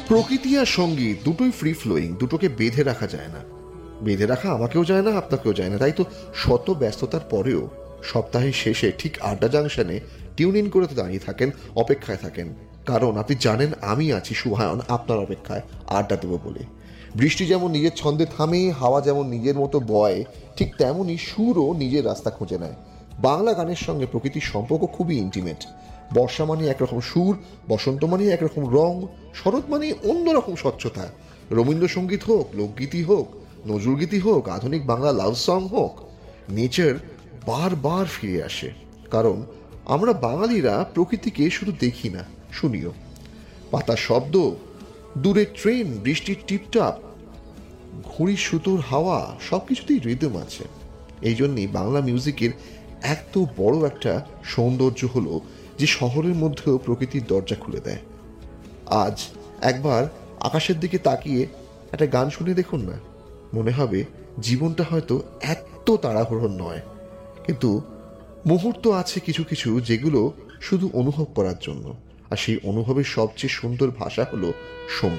প্রকৃতি আর সঙ্গীত দুটোই ফ্রি ফ্লোয়িং, দুটোকে বেঁধে রাখা যায় না। বেঁধে রাখা আমাকেও যায় না, আপনাকেও যায় না। তাই তো শত ব্যস্ততার পরেও সপ্তাহের শেষে ঠিক আড্ডা জাংশনে টিউন ইন করে তো দাঁড়িয়ে থাকেন, অপেক্ষায় থাকেন। কারণ আপনি জানেন আমি আছি শুভায়ন আপনার অপেক্ষায় আড্ডা দেবো বলে। বৃষ্টি যেমন নিজের ছন্দে থামে, হাওয়া যেমন নিজের মতো বয়, ঠিক তেমনই সুরও নিজের রাস্তা খুঁজে নেয়। বাংলা গানের সঙ্গে প্রকৃতির সম্পর্ক খুবই ইন্টিমেট। বর্ষা মানে একরকম সুর, বসন্ত মানে একরকম রং, শরৎ মানে অন্যরকম স্বচ্ছতা। রবীন্দ্রসঙ্গীত হোক, লোকগীতি হোক, নজরুলগীতি হোক, আধুনিক বাংলা লাভ সং হোক, নেচার বারবার ফিরে আসে। কারণ আমরা বাঙালিরা প্রকৃতিকে শুধু দেখি না, শুনিও। পাতার শব্দ, দূরের ট্রেন, বৃষ্টির টিপটাপ, ঘুড়ির সুতোর হাওয়া, সব কিছুতেই রিদম আছে। এই জন্যই বাংলা মিউজিকের এত বড় একটা সৌন্দর্য হলো যে শহরের মধ্যেও প্রকৃতির দরজা খুলে দেয়। আজ একবার আকাশের দিকে তাকিয়ে একটা গান শুনে দেখুন না, মনে হবে জীবনটা হয়তো এত তাড়াহুড়োর নয়, কিন্তু মুহূর্ত আছে কিছু কিছু যেগুলো শুধু অনুভব করার জন্য। আর সেই অনুভবের সবচেয়ে সুন্দর ভাষা হলো সঙ্গীত।